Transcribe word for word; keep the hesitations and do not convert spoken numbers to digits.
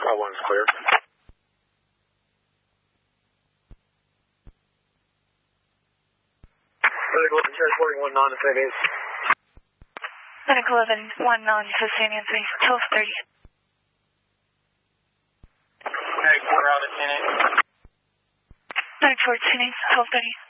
All one's clear. Medical eleven, transporting one non to San Nancy. Medical eleven, one non to San Nancy, twelve thirty. Medical four out of San Nancy. Medical four, San Nancy, twelve thirty.